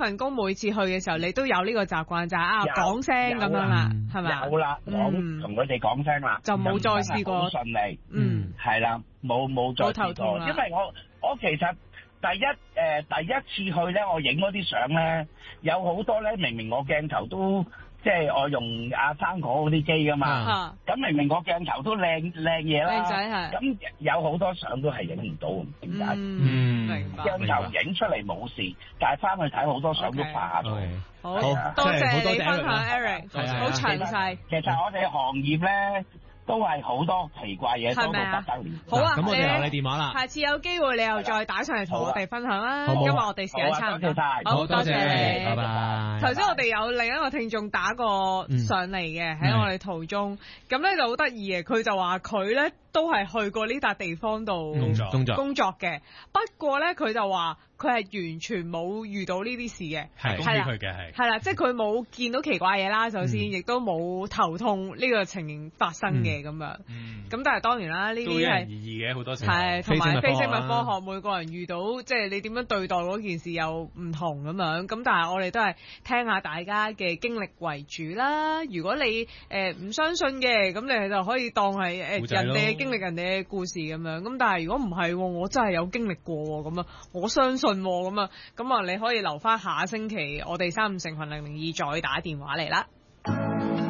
份工每次去嘅時候，你都有呢個習慣就係講聲咁樣啦，係咪？ 有啦，同佢哋講聲啦， 就冇再試過。 好順利，係啦，冇再試過，因為我其實第一次去咧，我影嗰啲相咧，有好多咧，明明我鏡頭都即係我用阿生哥嗰啲機噶嘛，咁明明個鏡頭都靚嘢啦， 靚仔係， 咁有好多相都係影唔到，點解？ 明白。 鏡頭影出嚟冇事，但係翻去睇好多相都化咗。 好，多謝你分享 Eric， 好詳細。 其實我哋行業咧，都係好多奇怪嘢，多到不得了。 好啊， 咁我哋有你電話啦。 下次有機會你又再打上嚟同我哋分享啦。今日我哋時間差唔多， 好多謝你， 拜拜。 頭先我哋有另一個聽眾打過上嚟嘅，喺我哋途中，咁咧就好得意嘅，佢就話佢咧都係去過呢笪地方度工作嘅，不過咧佢就話佢係完全冇遇到呢啲事嘅，係啦，即係佢冇見到奇怪嘢啦，首先亦都冇頭痛呢個情形發生嘅咁樣，咁但係當然啦，呢啲係都因人而異嘅，好多時係同埋非生物科學，每個人遇到即係你點樣對待嗰件事又唔同咁樣，咁但係我哋都係聽下大家嘅經歷為主啦。如果你唔相信嘅，咁你就可以當係人哋經歷人哋嘅故事咁樣。咁但係如果唔係，我真係有經歷過咁啊，我相信咁啊，你可以留翻下星期我哋3500002再打電話嚟啦。